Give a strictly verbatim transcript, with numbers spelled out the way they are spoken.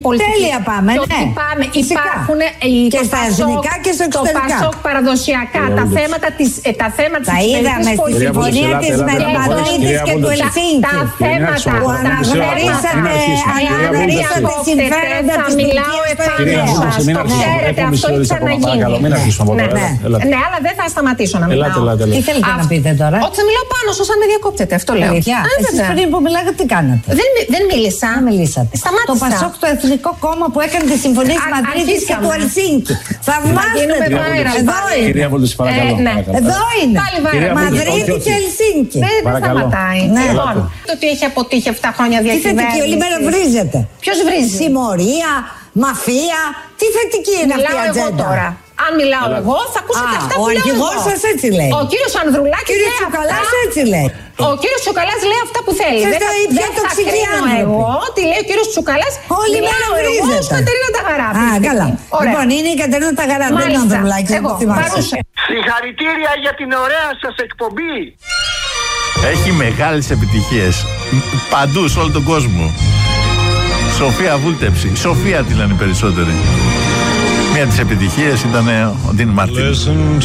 Τέλεια πάμε, το ναι. Πάμε. Υπάρχουν και στα εθνικά και στα εξωτερικά. Το Πασόκ παραδοσιακά, τα θέματα της, ε, τα θέματα τα είδαμε στη συμφωνία της Μαδρίτης και του Ελσίνκη. Τα θέματα που αναγνωρίσατε τη συμφέροντα της μιλάω επάνω σας. Το ξέρετε, αυτό έχει ξαναγίνει. Ναι, αλλά δεν θα σταματήσω να μιλάω. Τι θέλετε να πείτε τώρα? Ότι θα μιλάω πάνω σας αν με διακόπτετε, αυτό λέω. Εσείς πριν που μιλάγατε τι κάνατε? Δεν μίλησα. Μιλήσατε. Σταμάτησα. Το Πασόκ, το εθνικό κόμμα που έκανε τη συμφωνία της Μαδρίτης και του Ελσίνκη. Θαυμάστε. Εδώ είναι. Κυρία Βούλτες, παρακαλώ. Εδώ είναι. Μαδρίτη και Ελσίνκι. Δεν σταματάει. Λοιπόν, το ότι έχει αποτύχει επτά χρόνια διακυβέρνηση. Τι θετική, όλη μέρα βρίζετε. Ποιος βρίζει? Συμμορία, μαφία. Τι θετική είναι αυτή η ατζέντα? Αν μιλάω εγώ, θα ακούσετε αυτά που λέω. Ο αρχηγός σας έτσι λέει. Ο κύριος Ανδρουλάκης λέει αυτά. Ο κύριος Τσουκαλάς έτσι λέει. Ο κύριος Τσουκαλάς λέει αυτά που θέλει. Δεν θα κρίνω εγώ τι λέει ο κύριος Τσουκαλάς. Όλη μέρα βρίζεται. Εγώ, Κατερίνα Ταγαράφη. Α, καλά. Λοιπόν, είναι η Κατερίνα Ταγαράφη. Δεν είναι ο Ανδρουλάκης. Συγχαρητήρια για την ωραία σας εκπομπή. Έχει μεγάλες επιτυχίες παντού σε όλο τον κόσμο. Σοφία Βούλτεψη. Σοφία τη λένε οι περισσότεροι. Μία από τις επιτυχίες ήταν ο Ντίν Μαρτίν.